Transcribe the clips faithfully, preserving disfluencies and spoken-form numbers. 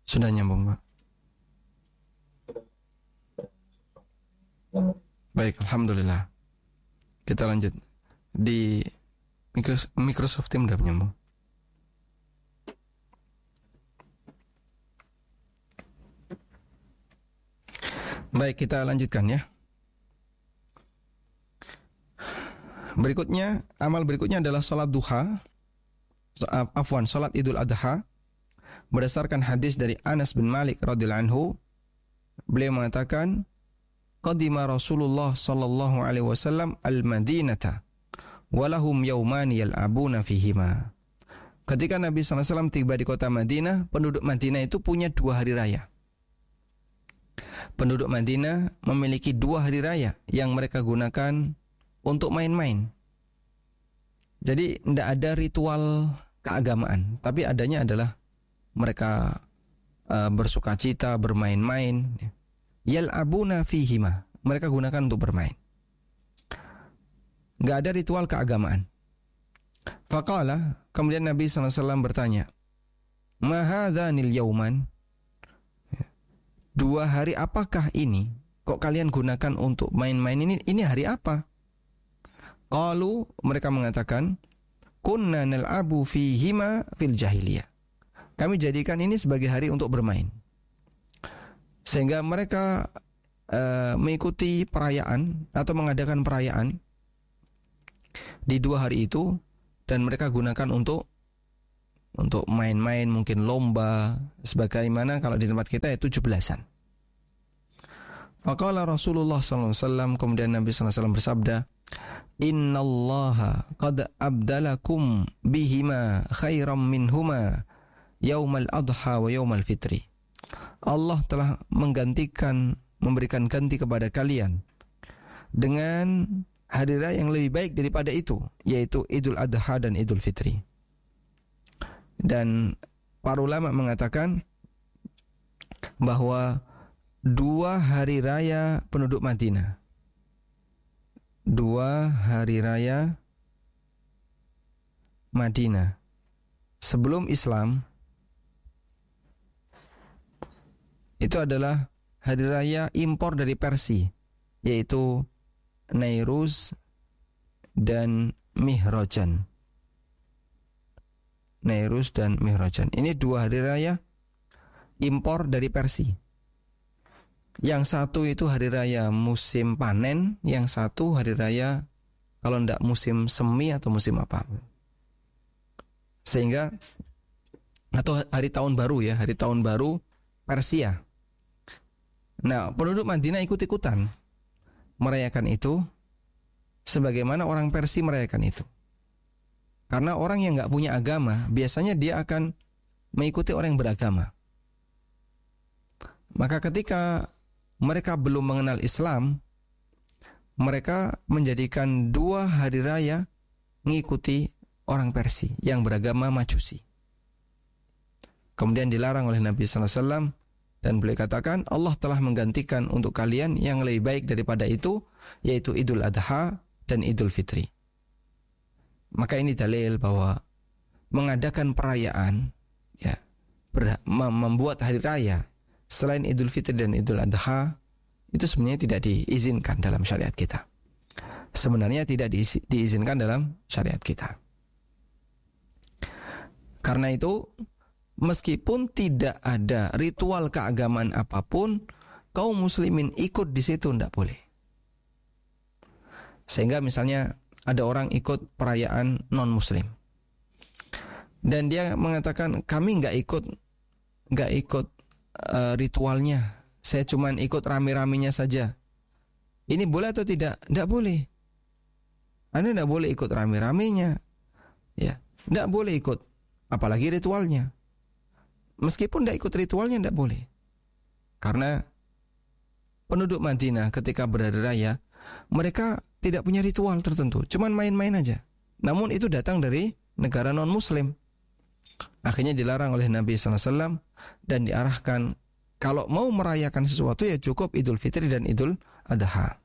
Sudah nyambung, Pak. Baik, alhamdulillah. Kita lanjut. Di Microsoft Teams udah nyambung. Baik, kita lanjutkan ya. Berikutnya, amal berikutnya adalah salat duha. Afwan, salat Idul Adha. Berdasarkan hadis dari Anas bin Malik radhiyallahu anhu, beliau mengatakan, qadima Rasulullah sallallahu alaihi wasallam al-Madinata wa lahum yawmani yal'abuna fihima. Ketika Nabi sallallahu alaihi wasallam tiba di kota Madinah, penduduk Madinah itu punya dua hari raya. Penduduk Madinah memiliki dua hari raya yang mereka gunakan untuk main-main. Jadi tidak ada ritual keagamaan, tapi adanya adalah mereka uh, bersukacita, bermain-main. Yal'abuna fihima, mereka gunakan untuk bermain. Enggak ada ritual keagamaan. Faqala, kemudian Nabi sallallahu alaihi wasallam bertanya, "Ma hadzanil yauman?" Dua hari apakah ini? Kok kalian gunakan untuk main-main ini? Ini hari apa? Qalu, mereka mengatakan, kunna nal'abu fihima fil jahiliyah. Kami jadikan ini sebagai hari untuk bermain. Sehingga mereka uh, mengikuti perayaan atau mengadakan perayaan di dua hari itu, dan mereka gunakan untuk untuk main-main, mungkin lomba, sebagaimana kalau di tempat kita itu tujuh belasan. Faqala Rasulullah sallallahu alaihi wasallam, kemudian Nabi sallallahu alaihi wasallam bersabda, "Innallaha qad abdalakum bihima khairam minhuma yaumal adha wa yaumal fitri." Allah telah menggantikan, memberikan ganti kepada kalian dengan hari raya yang lebih baik daripada itu, yaitu Idul Adha dan Idul Fitri. Dan para ulama mengatakan bahwa dua hari raya penduduk Madinah, dua hari raya Madinah sebelum Islam itu adalah hari raya impor dari Persia, yaitu Nairuz dan Mihrajan. Nairuz dan Mihrajan. Ini dua hari raya impor dari Persia. Yang satu itu hari raya musim panen, yang satu hari raya kalau tidak musim semi atau musim apa. Sehingga atau hari tahun baru ya, hari tahun baru Persia. Nah, penduduk Madinah ikut-ikutan merayakan itu sebagaimana orang Persia merayakan itu. Karena orang yang nggak punya agama, biasanya dia akan mengikuti orang yang beragama. Maka ketika mereka belum mengenal Islam, mereka menjadikan dua hari raya mengikuti orang Persia yang beragama Majusi. Kemudian dilarang oleh Nabi sallallahu alaihi wasallam, dan beliau katakan, Allah telah menggantikan untuk kalian yang lebih baik daripada itu, yaitu Idul Adha dan Idul Fitri. Maka ini dalil bahwa mengadakan perayaan, ya, ber, membuat hari raya selain Idul Fitri dan Idul Adha itu sebenarnya tidak diizinkan dalam syariat kita. Sebenarnya tidak diizinkan dalam syariat kita. Karena itu, meskipun tidak ada ritual keagamaan apapun, kaum muslimin ikut di situ tidak boleh. Sehingga misalnya ada orang ikut perayaan non-muslim, dan dia mengatakan, kami nggak ikut, nggak ikut uh, ritualnya, saya cuma ikut rame-ramenya saja. Ini boleh atau tidak? Tidak boleh. Anda tidak boleh ikut rame-ramenya, ya, tidak boleh ikut, apalagi ritualnya. Meskipun tidak ikut ritualnya tidak boleh. Karena penduduk Madinah ketika berhari raya, mereka tidak punya ritual tertentu, cuman main-main aja. Namun itu datang dari negara non-muslim. Akhirnya dilarang oleh Nabi sallallahu alaihi wasallam dan diarahkan, kalau mau merayakan sesuatu ya cukup Idul Fitri dan Idul Adha.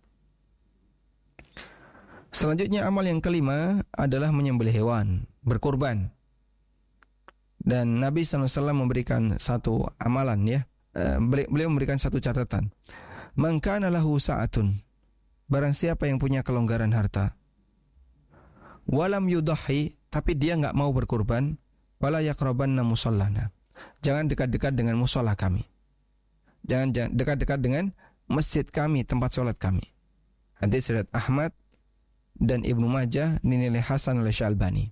Selanjutnya amal yang kelima adalah menyembelih hewan, berkurban. Dan Nabi sallallahu alaihi wasallam memberikan satu amalan ya. Uh, beliau memberikan satu catatan. Man kana lahu sa'atun. Barang siapa yang punya kelonggaran harta. Walam yudahi, tapi dia enggak mau berkurban, wala yaqrabanna musallana. Jangan dekat-dekat dengan musalla kami. Jangan, jangan dekat-dekat dengan masjid kami, tempat sholat kami. Hadis riwayat Ahmad dan Ibnu Majah dinilai hasan oleh Syalbani.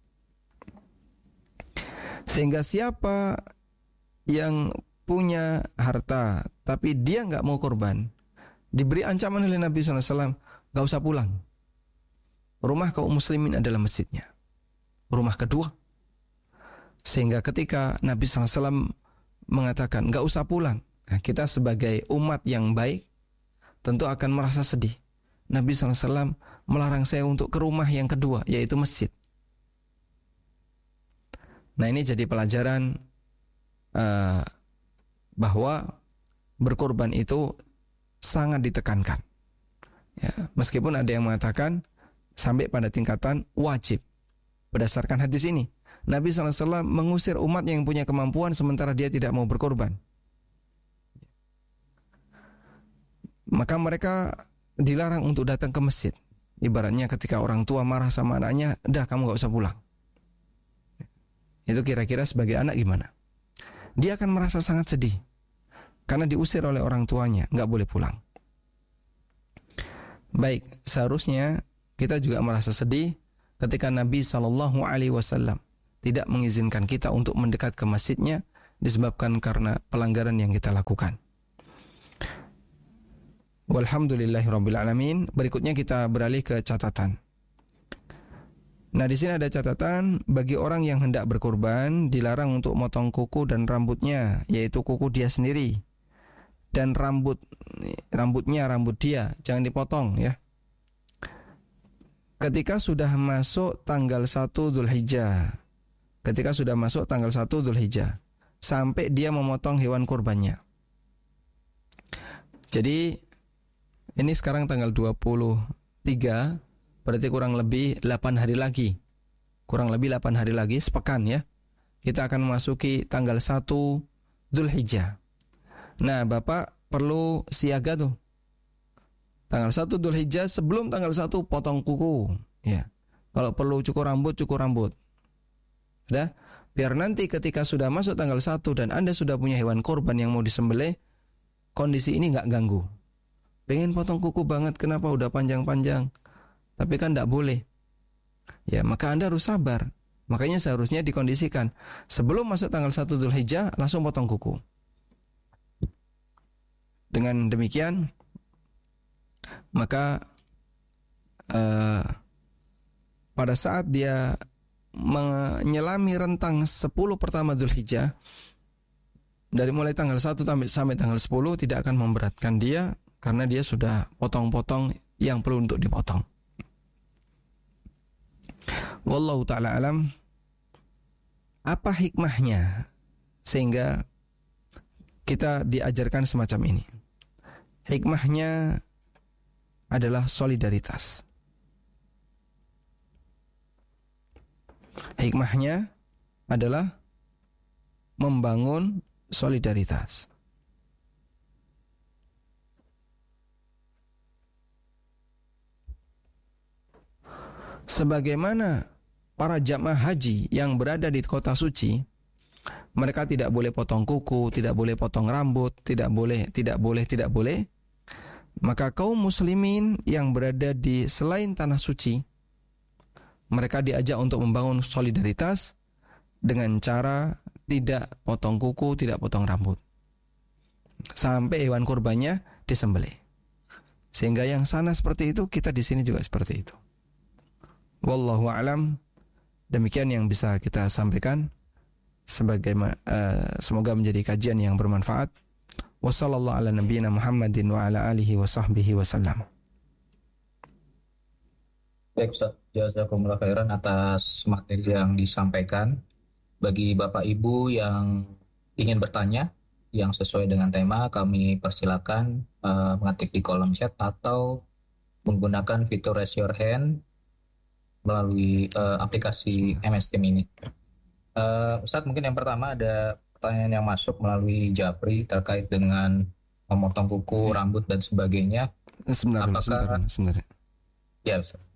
Sehingga siapa yang punya harta tapi dia enggak mau kurban, diberi ancaman oleh Nabi sallallahu alaihi wasallam, enggak usah pulang. Rumah kaum muslimin adalah masjidnya. Rumah kedua. Sehingga ketika Nabi sallallahu alaihi wasallam mengatakan enggak usah pulang, nah, kita sebagai umat yang baik tentu akan merasa sedih. Nabi sallallahu alaihi wasallam melarang saya untuk ke rumah yang kedua, yaitu masjid. Nah, ini jadi pelajaran uh, bahwa berkorban itu sangat ditekankan. Ya, meskipun ada yang mengatakan sampai pada tingkatan wajib. Berdasarkan hadis ini, Nabi sallallahu alaihi wasallam mengusir umat yang punya kemampuan sementara dia tidak mau berkorban. Maka mereka dilarang untuk datang ke masjid. Ibaratnya ketika orang tua marah sama anaknya, "Dah, kamu gak usah pulang." Itu kira-kira sebagai anak gimana? Dia akan merasa sangat sedih karena diusir oleh orang tuanya, gak boleh pulang. Baik, seharusnya kita juga merasa sedih ketika Nabi sallallahu alaihi wasallam tidak mengizinkan kita untuk mendekat ke masjidnya disebabkan karena pelanggaran yang kita lakukan. Walhamdulillahirabbil alamin. Berikutnya kita beralih ke catatan. Nah, di sini ada catatan bagi orang yang hendak berkurban dilarang untuk motong kuku dan rambutnya, yaitu kuku dia sendiri. Dan rambut rambutnya rambut dia jangan dipotong ya. Ketika sudah masuk tanggal satu Dzulhijjah. Ketika sudah masuk tanggal satu Dzulhijjah sampai dia memotong hewan kurbannya. Jadi ini sekarang tanggal dua puluh tiga, berarti kurang lebih delapan hari lagi. Kurang lebih delapan hari lagi, sepekan ya. Kita akan memasuki tanggal satu Dzulhijjah. Nah, Bapak perlu siaga tuh. Tanggal satu Dzulhijjah sebelum tanggal satu potong kuku, ya. Kalau perlu cukur rambut, cukur rambut. Sudah? Biar nanti ketika sudah masuk tanggal satu dan Anda sudah punya hewan kurban yang mau disembelih, kondisi ini enggak ganggu. Pengen potong kuku banget, kenapa udah panjang-panjang? Tapi kan enggak boleh. Ya, maka Anda harus sabar. Makanya seharusnya dikondisikan sebelum masuk tanggal satu Dzulhijjah langsung potong kuku. Dengan demikian maka uh, pada saat dia menyelami rentang sepuluh pertama Dzulhijjah, dari mulai tanggal satu sampai tanggal sepuluh tidak akan memberatkan dia karena dia sudah potong-potong yang perlu untuk dipotong. Wallahu ta'ala alam. Apa hikmahnya sehingga kita diajarkan semacam ini? Hikmahnya adalah solidaritas. Hikmahnya adalah membangun solidaritas. Sebagaimana para jamaah haji yang berada di kota suci, mereka tidak boleh potong kuku, tidak boleh potong rambut, tidak boleh, tidak boleh, tidak boleh. Maka kaum muslimin yang berada di selain tanah suci, mereka diajak untuk membangun solidaritas dengan cara tidak potong kuku, tidak potong rambut, sampai hewan kurbannya disembelih. Sehingga yang sana seperti itu, kita di sini juga seperti itu. Wallahu a'lam. Demikian yang bisa kita sampaikan. Sebagai uh, semoga menjadi kajian yang bermanfaat. Wassallallahu ala nabiyyina Muhammadin wa ala alihi wa sahbihi wasallam. Baik Ustaz, jazakumullah khairan atas materi yang disampaikan. Bagi Bapak Ibu yang ingin bertanya yang sesuai dengan tema, kami persilakan uh, mengetik di kolom chat atau menggunakan fitur raise your hand melalui uh, aplikasi M S Team ini. Uh, Ustadz, mungkin yang pertama ada pertanyaan yang masuk melalui Japri terkait dengan memotong kuku, Ya. rambut dan sebagainya. Sebentar, Apakah sebentar, sebentar. ya Ustadz.